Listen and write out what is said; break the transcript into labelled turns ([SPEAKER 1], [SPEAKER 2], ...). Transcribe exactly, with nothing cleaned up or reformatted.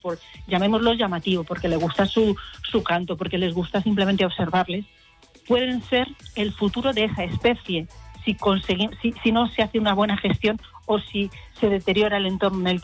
[SPEAKER 1] por, llamémoslo llamativo, porque les gusta su, su canto, porque les gusta simplemente observarles, pueden ser el futuro de esa especie si, consegui- si, si no se hace una buena gestión o si se deteriora el entorno en el